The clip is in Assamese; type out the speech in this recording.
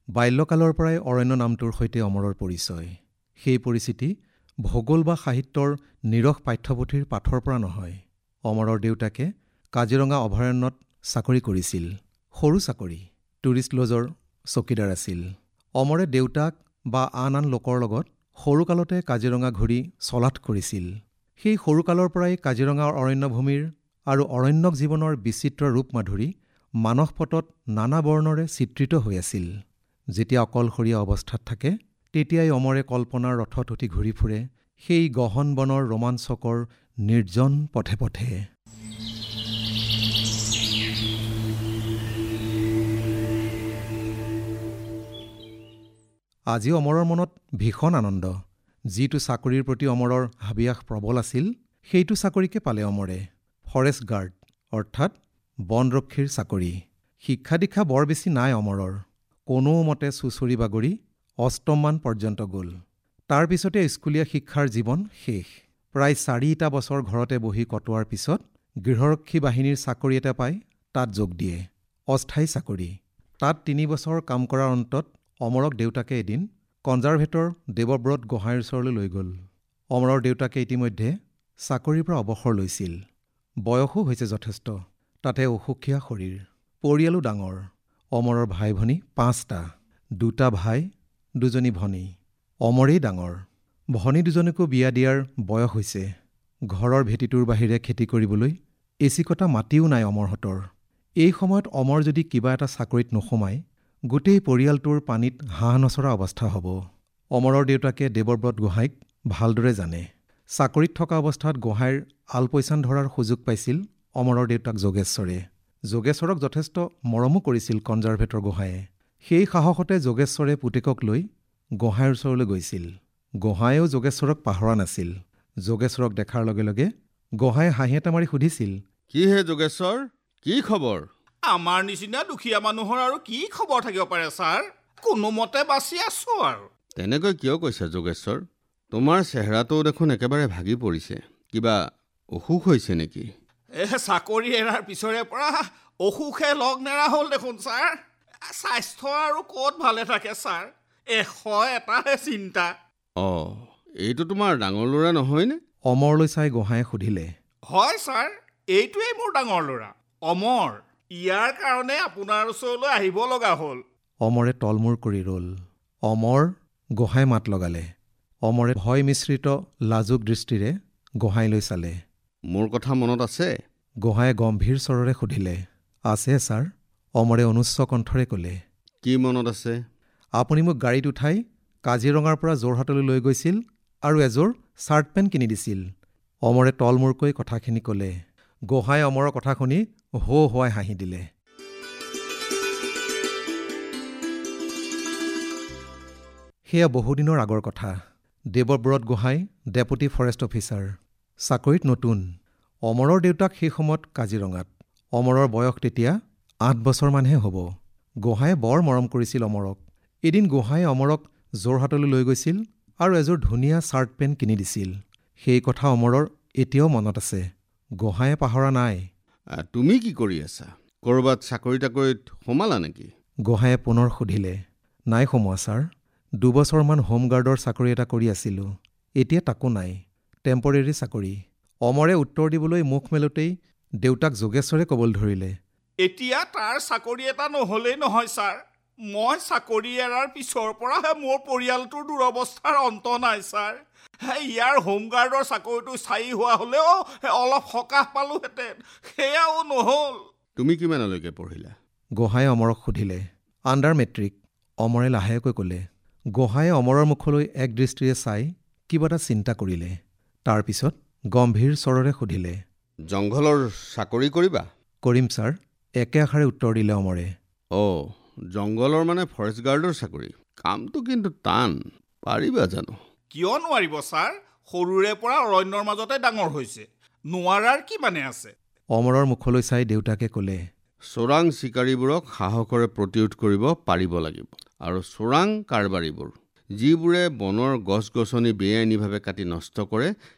বাল্যকালৰ পৰাই অৰণ্য নামটোৰ সৈতে অমৰৰ পৰিচয়। সেই পৰিচিতি ভূগোল বা সাহিত্যৰ নিৰস পাঠ্যপুথিৰ পাঠৰ পৰা নহয়। অমৰৰ দেউতাকে কাজিৰঙা অভয়াৰণ্যত চাকৰি কৰিছিল। সৰু চাকৰি, টুৰিষ্ট লজৰ চকীদাৰ আছিল। অমৰে দেউতাক বা আন লোকৰ লগত সৰুকালতে কাজিৰঙা ঘূৰি চলাথ কৰিছিল। সেই সৰুকালৰ পৰাই কাজিৰঙাৰ অৰণ্যভূমিৰ আৰু অৰণ্যক জীৱনৰ বিচিত্ৰ ৰূপমাধুৰী মানসপটত নানা বৰ্ণৰে চিত্ৰিত হৈ আছিল। যেতিয়া অকলশৰীয়া অৱস্থাত থাকে তেতিয়াই অমৰে কল্পনাৰ ৰথত উঠি ঘূৰি ফুৰে সেই গহন বনৰ ৰোমাঞ্চকৰ নিৰ্জন পথে পথে। আজি অমৰৰ মনত ভীষণ আনন্দ। যিটো চাকৰিৰ প্ৰতি অমৰৰ হাবিয়াস প্ৰবল আছিল সেইটো চাকৰিকে পালে অমৰে। ফৰেষ্ট গাৰ্ড অৰ্থাৎ বনৰক্ষীৰ চাকৰি। শিক্ষা দীক্ষা বৰ বেছি নাই অমৰৰ। কোনোমতে চুচৰি বাগৰি অষ্টমমান পৰ্যন্ত গ'ল। তাৰ পিছতে স্কুলীয়া শিক্ষাৰ জীৱন শেষ। প্ৰায় 4টা বছৰ ঘৰতে বহি কটোৱাৰ পিছত গৃহৰক্ষী বাহিনীৰ চাকৰি এটা পাই তাত যোগ দিয়ে। অস্থায়ী চাকৰি। তাত 3 বছৰ কাম কৰাৰ অন্তত অমৰক দেউতাকে এদিন কনজাৰভেটৰ দেৱব্ৰত গোহাঁইৰ ওচৰলৈ লৈ গ'ল। অমৰৰ দেউতাকে ইতিমধ্যে চাকৰিৰ পৰা অৱসৰ লৈছিল। বয়সো হৈছে যথেষ্ট। তাতে অসুখীয়া শৰীৰ। পৰিয়ালো ডাঙৰ। অমৰৰ ভাই ভনী 5টা। 2টা ভাই, 2জনী ভনী। অমৰেই ডাঙৰ। ভনী 2জনীকো বিয়া দিয়াৰ বয়স হৈছে। ঘৰৰ ভেটিটোৰ বাহিৰে খেতি কৰিবলৈ এচিকটা মাটিও নাই অমৰহঁতৰ। এই সময়ত অমৰ যদি কিবা এটা চাকৰিত নোসোমায় গোটেই পৰিয়ালটোৰ পানীত হাঁহ নচৰা অৱস্থা হ'ব। অমৰৰ দেউতাকে দেৱব্ৰত গোহাঁইক ভালদৰে জানে। চাকৰিত থকা অৱস্থাত গোহাঁইৰ আলপৈচান ধৰাৰ সুযোগ পাইছিল অমৰৰ দেউতাক যোগেশ্বৰে। যোগেশ্বৰক যথেষ্ট মৰমো কৰিছিল কনজাৰভেটৰ গোহাঁয়ে। সেই সাহসতে যোগেশ্বৰে পুতেকক লৈ গোহাঁইৰ ওচৰলৈ গৈছিল। গোহাঁয়েও যোগেশ্বৰক পাহৰা নাছিল। যোগেশ্বৰক দেখাৰ লগে লগে গোহাঁয়ে হাঁহি এটা মাৰি সুধিছিল, কি হে যোগেশ্বৰ, কি খবৰ? আমাৰ নিচিনা দুখীয়া মানুহৰ আৰু কি খবৰ থাকিব পাৰে ছাৰ? কোনোমতে বাচি আছো আৰু। তেনেকৈ কিয় কৈছা যোগেশ্বৰ? তোমাৰ চেহেৰাটো দেখোন একেবাৰে ভাগি পৰিছে। কিবা অসুখ হৈছে নেকি? চাকৰি এৰাৰ পিছৰে পৰা অসুখে লগ নেৰা হ'ল দেখোন ছাৰ। স্বাস্থ্য আৰু ক'ত ভালে থাকে ছাৰ? 101টাহে চিন্তা। এইটো তোমাৰ ডাঙৰ ল'ৰা নহয়নে? অমৰলৈ চাই গোহাঁয়ে সুধিলে। হয় ছাৰ, এইটোৱেই মোৰ ডাঙৰ ল'ৰা অমৰ। ইয়াৰ কাৰণে আপোনাৰ ওচৰলৈ আহিব লগা হ'ল। অমৰে তলমূৰ কৰি ৰ'ল। অমৰ, গোহাঁয়ে মাত লগালে। অমৰে ভয় মিশ্ৰিত লাজুক দৃষ্টিৰে গোহাঁইলৈ চালে। মোৰ কথা মনত আছে? গোহাঁয়ে গম্ভীৰ স্বৰেৰে সুধিলে। আছে ছাৰ। অমৰে অনুচ্চ কণ্ঠৰে ক'লে। কি মনত আছে? আপুনি মোক গাড়ীত উঠাই কাজিৰঙাৰ পৰা যোৰহাটলৈ লৈ গৈছিল আৰু এযোৰ চাৰ্ট পেণ্ট কিনি দিছিল। অমৰে তলমূৰকৈ কথাখিনি ক'লে। গোহাঁয়ে অমৰৰ কথা শুনি হো হোৱাই হাঁহি দিলে। সেয়া বহুদিনৰ আগৰ কথা। Debabrata Gohain deputy forest officer. চাকৰিত নতুন। অমৰৰ দেউতাক সেই সময়ত কাজিৰঙাত। অমৰৰ বয়স তেতিয়া 8 বছৰমানহে হ'ব। গোহাঁয়ে বৰ মৰম কৰিছিল অমৰক। এদিন গোহাঁয়ে অমৰক যোৰহাটলৈ লৈ গৈছিল আৰু এযোৰ ধুনীয়া চাৰ্ট পেণ্ট কিনি দিছিল। সেই কথা অমৰৰ এতিয়াও মনত আছে। গোহাঁয়ে পাহৰা নাই। তুমি কি কৰি আছা? ক'ৰবাত চাকৰি তাকৰিত সোমালা নেকি? গোহাঁয়ে পুনৰ সুধিলে। নাই সোমোৱা ছাৰ। 2 বছৰমান হোমগাৰ্ডৰ চাকৰি এটা কৰি আছিলোঁ। এতিয়া তাকো নাই। টেম্পৰেৰী চাকৰি। অমৰে উত্তৰ দিবলৈ মুখ মেলোতেই দেউতাক যোগেশ্বৰে ক'বলৈ ধৰিলে। এতিয়া তাৰ চাকৰি এটা নহ'লেই নহয় ছাৰ। মই চাকৰি এৰাৰ পিছৰ পৰাহে মোৰ পৰিয়ালটোৰ দুৰৱস্থাৰ অন্ত নাই ছাৰ। ইয়াৰ হোমগাৰ্ডৰ চাকৰিটো স্থায়ী হোৱা হ'লেও অলপ সকাহ পালোহেঁতেন। সেয়াও নহ'ল। তুমি কিমানলৈকে পঢ়িলা? গোহাঁয়ে অমৰক সুধিলে। Under matric. অমৰে লাহেকৈ ক'লে। গোহাঁয়ে অমৰৰ মুখলৈ এক দৃষ্টিৰে চাই কিবা এটা চিন্তা কৰিলে। তাৰ পিছত গম্ভীৰ স্বৰেৰে সুধিলে। জংঘলৰ চাকৰি কৰিবা? কৰিম ছাৰ, একে আষাৰে উত্তৰ দিলে অমৰে। জংঘলৰ মানে ফৰেষ্ট গাৰ্ডৰ চাকৰি। কামটো কিন্তু টান। পাৰিবা জানো? কিয় নোৱাৰিব ছাৰ? সৰুৰে পৰা অৰণ্যৰ মাজতে ডাঙৰ হৈছে। নোৱাৰাৰ কি মানে আছে? অমৰৰ মুখলৈ চাই দেউতাকে ক'লে। চোৰাং চিকাৰীবোৰক সাহসেৰে প্ৰতিৰোধ কৰিব পাৰিব লাগিব। আৰু চোৰাং কাৰবাৰীবোৰ যিবোৰে বনৰ গছ গছনি বেআইনীভাৱে কাটি নষ্ট কৰে